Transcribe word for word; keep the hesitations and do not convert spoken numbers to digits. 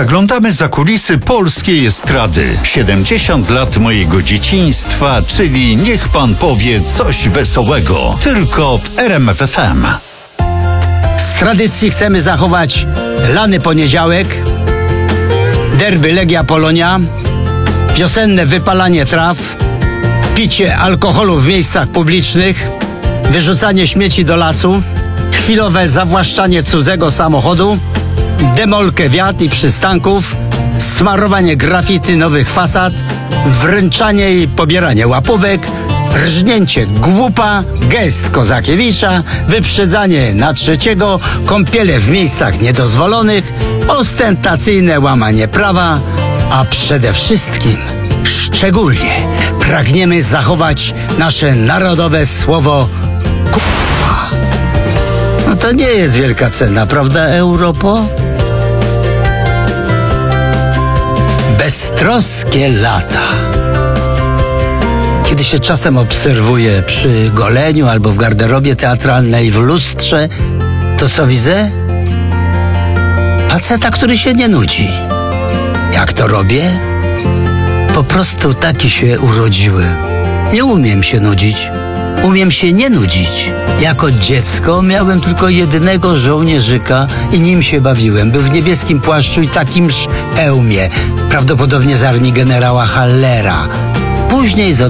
Zaglądamy za kulisy polskiej estrady. siedemdziesiąt lat mojego dzieciństwa, czyli niech pan powie coś wesołego. Tylko w R M F F M. Z tradycji chcemy zachować lany poniedziałek, derby Legia Polonia, wiosenne wypalanie traw, picie alkoholu w miejscach publicznych, wyrzucanie śmieci do lasu, chwilowe zawłaszczanie cudzego samochodu, demolkę wiat i przystanków, smarowanie graffiti nowych fasad, wręczanie i pobieranie łapówek, rżnięcie głupa, gest Kozakiewicza, wyprzedzanie na trzeciego, kąpiele w miejscach niedozwolonych, ostentacyjne łamanie prawa, a przede wszystkim szczególnie pragniemy zachować nasze narodowe słowo k***a. No to nie jest wielka cena, prawda, Europo? Beztroskie lata. Kiedy się czasem obserwuję przy goleniu albo w garderobie teatralnej w lustrze, to co widzę? Faceta, który się nie nudzi. Jak to robię? Po prostu taki się urodziłem. Nie umiem się nudzić. Umiem się nie nudzić. Jako dziecko miałem tylko jednego żołnierzyka i nim się bawiłem. Był w niebieskim płaszczu i takimż hełmie. Prawdopodobnie z armii generała Hallera. Później z